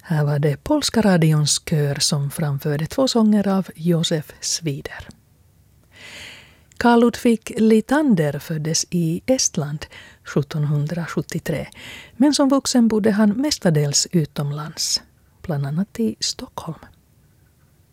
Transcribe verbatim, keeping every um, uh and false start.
Här var det polska radions kör som framförde två sånger av Josef Svider. Carl Ludwig Litander föddes i Estland sjuttonhundrasjuttiotre, men som vuxen bodde han mestadels utomlands, bland annat i Stockholm.